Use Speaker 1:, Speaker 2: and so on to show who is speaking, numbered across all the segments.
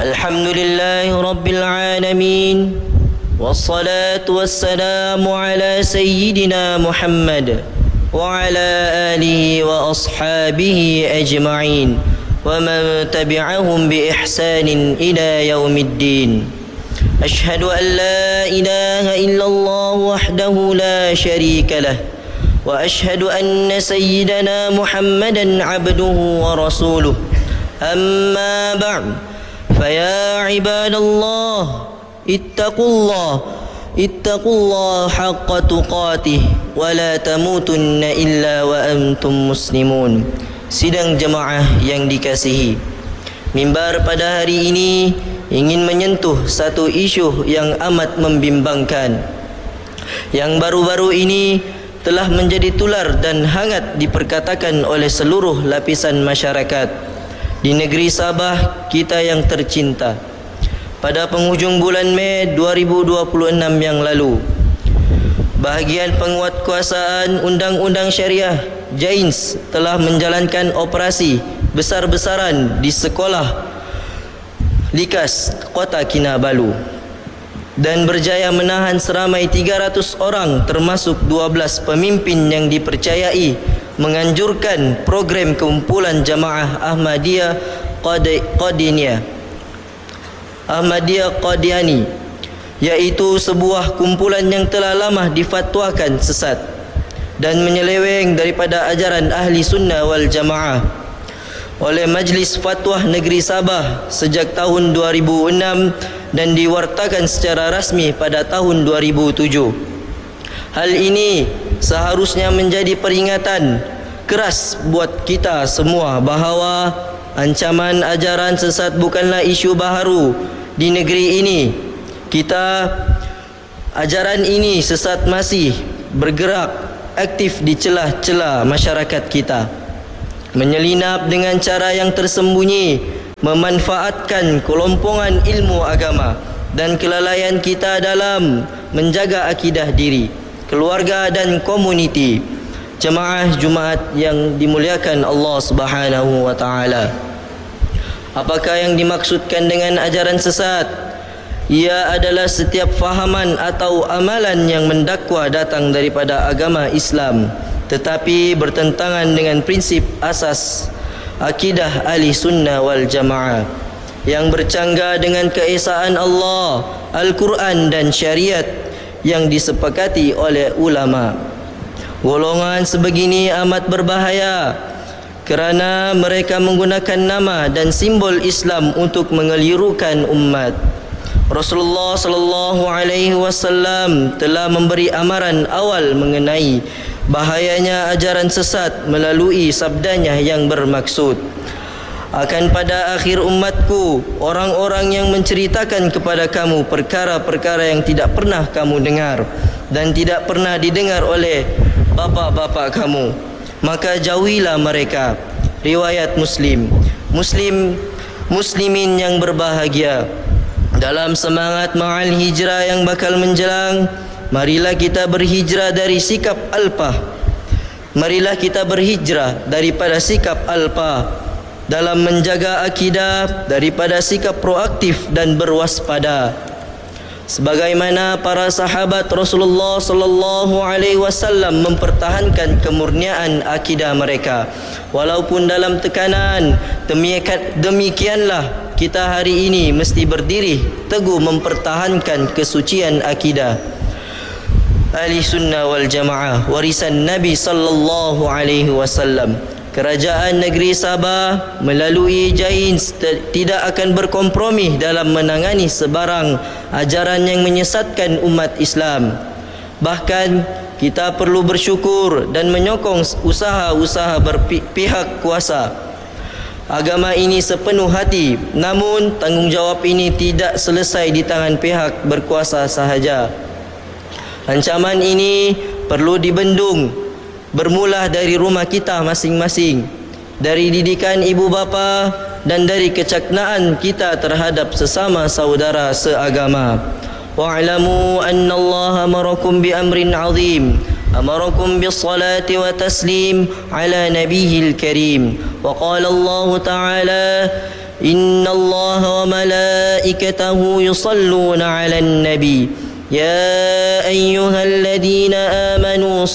Speaker 1: الحمد لله رب العالمين والصلاة والسلام على سيدنا محمد وعلى آله وأصحابه أجمعين ومن تبعهم بإحسان إلى يوم الدين. أشهد أن لا إله إلا الله وحده لا شريك له وأشهد أن سيدنا محمدا عبده ورسوله. أما بعد فيا عباد الله اتقوا الله حق تقاته ولا تموتن إلا وأنتم مسلمون. Sidang jemaah yang dikasihi, mimbar pada hari ini ingin menyentuh satu isu yang amat membimbangkan, yang baru-baru ini telah menjadi tular dan hangat diperkatakan oleh seluruh lapisan masyarakat di negeri Sabah kita yang tercinta. Pada penghujung bulan Mei 2026 yang lalu, bahagian penguatkuasaan Undang-Undang Syariah JAINS telah menjalankan operasi besar-besaran di sekolah Likas Kota Kinabalu dan berjaya menahan seramai 300 orang termasuk 12 pemimpin yang dipercayai menganjurkan program kumpulan jamaah Ahmadiyah Qadiani, iaitu sebuah kumpulan yang telah lama difatwakan sesat dan menyeleweng daripada ajaran ahli sunnah wal jamaah oleh Majlis Fatwa Negeri Sabah sejak tahun 2006 dan diwartakan secara rasmi pada tahun 2007. Hal ini seharusnya menjadi peringatan keras buat kita semua bahawa ancaman ajaran sesat bukanlah isu baharu di negeri ini. Ajaran ini sesat masih bergerak aktif di celah-celah masyarakat kita, menyelinap dengan cara yang tersembunyi, memanfaatkan kelompongan ilmu agama dan kelalaian kita dalam menjaga akidah diri, keluarga dan komuniti. Jemaah Jumaat yang dimuliakan Allah Subhanahu wa taala. Apakah yang dimaksudkan dengan ajaran sesat? Ia adalah setiap fahaman atau amalan yang mendakwa datang daripada agama Islam tetapi bertentangan dengan prinsip asas akidah ahli sunnah wal jamaah yang bercanggah dengan keesaan Allah, Al-Quran dan syariat yang disepakati oleh ulama. Golongan sebegini amat berbahaya kerana mereka menggunakan nama dan simbol Islam untuk mengelirukan umat. Rasulullah sallallahu alaihi wasallam telah memberi amaran awal mengenai bahayanya ajaran sesat melalui sabdanya yang bermaksud, akan pada akhir umatku orang-orang yang menceritakan kepada kamu perkara-perkara yang tidak pernah kamu dengar dan tidak pernah didengar oleh bapa-bapa kamu, maka jauhilah mereka. Riwayat Muslimin yang berbahagia, dalam semangat ma'al hijrah yang bakal menjelang, marilah kita berhijrah dari sikap alpah. Marilah kita berhijrah daripada sikap alpah dalam menjaga akidah daripada sikap proaktif dan berwaspada. Sebagaimana para sahabat Rasulullah sallallahu alaihi wasallam mempertahankan kemurnian akidah mereka walaupun dalam tekanan, demikianlah kita hari ini mesti berdiri teguh mempertahankan kesucian akidah ahli sunnah wal jamaah, warisan Nabi sallallahu alaihi wasallam. Kerajaan negeri Sabah melalui JAINS tidak akan berkompromi dalam menangani sebarang ajaran yang menyesatkan umat Islam. Bahkan kita perlu bersyukur dan menyokong usaha-usaha berpihak kuasa agama ini sepenuh hati. Namun tanggungjawab ini tidak selesai di tangan pihak berkuasa sahaja. Ancaman ini perlu dibendung bermula dari rumah kita masing-masing, dari didikan ibu bapa dan dari kecaknaan kita terhadap sesama saudara seagama. Wa'lamu anna Allah amarakum bi amrin 'azim, amarakum bis salati wa taslim ala nabiyil karim. Wa qala Allah ta'ala إن الله وملائكته وملائكته يصلون على النبي يا أيها الذين آمنوا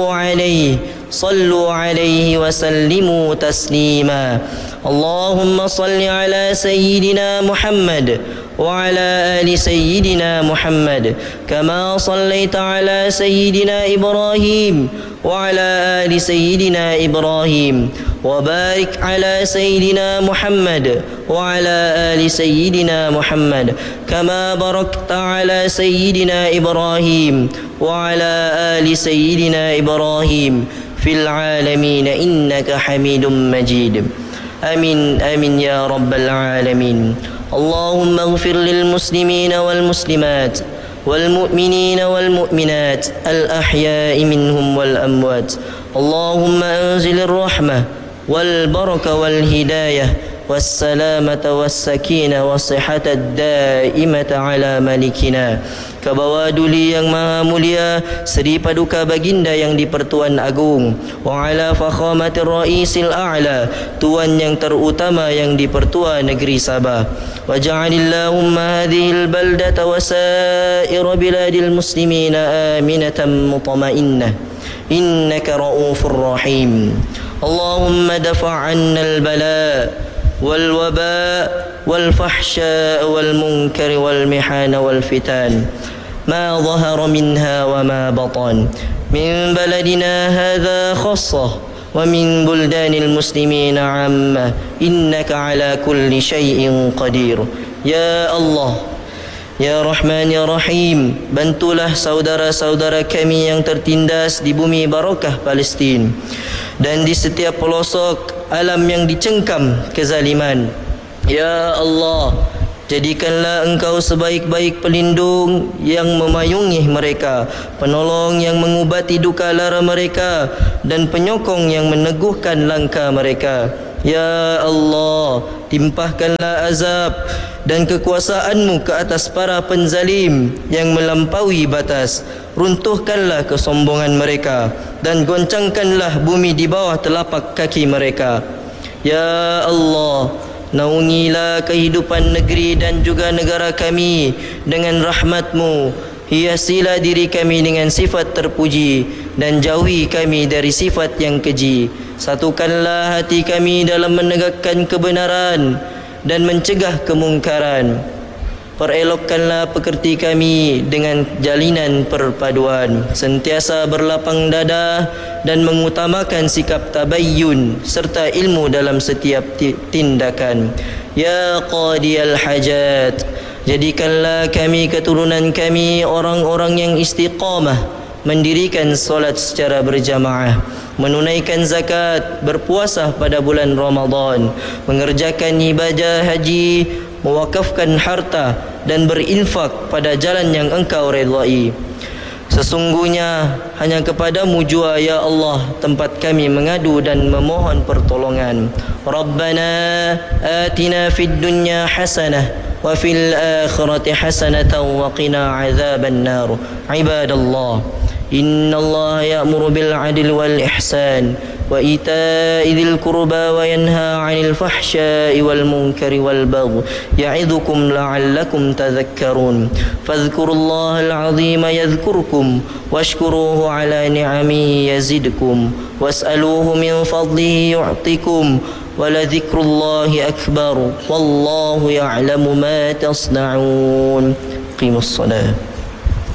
Speaker 1: صلوا عليه وسلموا تسليما اللهم صل على سيدنا محمد وعلى آل سيدنا محمد كما صليت على سيدنا إبراهيم وعلى آل سيدنا إبراهيم وبارك على سيدنا محمد وعلى آل سيدنا محمد كما باركت على سيدنا إبراهيم وعلى آل سيدنا إبراهيم في العالمين إنك حميد مجيد آمين آمين يا رب العالمين اللهم اغفر للمسلمين والمسلمات والمؤمنين والمؤمنات الأحياء منهم والأموات اللهم أنزل الرحمة والبركة والهداية والسلامة والسكينة والصحة الدائمة على ملكنا ke bawah duli yang maha mulia Seri Paduka Baginda yang di-Pertuan Agung wa ala fakhamatir ra'isil a'la tuan yang terutama yang di-Pertua Negeri Sabah wa ja'alillahumma hadhil baldata wa sa'ira biladil muslimina aminatan mutma'innah innaka ra'ufur rahim Allahumma dafa' 'anna al-bala' والوباء والفحشاء والمنكر والمحان والفتان ما ظهر منها وما بطن من بلدنا هذا خاصة ومن بلدان المسلمين عامة إنك على كل شيء قدير يا الله Ya Rahman Ya Rahim, bantulah saudara-saudara kami yang tertindas di bumi barakah Palestin dan di setiap pelosok alam yang dicengkam kezaliman. Ya Allah, jadikanlah Engkau sebaik-baik pelindung yang memayungi mereka, penolong yang mengubati duka lara mereka dan penyokong yang meneguhkan langkah mereka. Ya Allah, timpahkanlah azab dan kekuasaan-Mu ke atas para penzalim yang melampaui batas. Runtuhkanlah kesombongan mereka dan goncangkanlah bumi di bawah telapak kaki mereka. Ya Allah, naungilah kehidupan negeri dan juga negara kami dengan rahmat-Mu. Hiasilah diri kami dengan sifat terpuji dan jauhi kami dari sifat yang keji. Satukanlah hati kami dalam menegakkan kebenaran dan mencegah kemungkaran. Perelokkanlah pekerti kami dengan jalinan perpaduan, sentiasa berlapang dada dan mengutamakan sikap tabayyun serta ilmu dalam setiap tindakan. Ya Qadiyal Hajat, jadikanlah kami keturunan kami orang-orang yang istiqamah, mendirikan solat secara berjamaah, menunaikan zakat, berpuasa pada bulan Ramadan, mengerjakan ibadah haji, mewakafkan harta dan berinfak pada jalan yang Engkau redai. Sesungguhnya hanya kepadamu jua ya Allah tempat kami mengadu dan memohon pertolongan. Rabbana atina fid dunya hasanah wa fil akhirati hasanatan wa qina azaban nar. Ibadallah, innallaha ya'muru bil 'adli wal ihsan wa ita'i dzil qurba wa yanha 'anil fahsya'i wal munkari wal baghi ya'idzukum la'allakum tadhakkarun. Fadhkurullahal 'azima yadhkurkum washkuruhu 'ala ni'amihi yazidkum was'aluhu min fadlihi yu'tikum waladhikrullahi akbar wallahu ya'lamu ma tasna'un. Qimus shalah.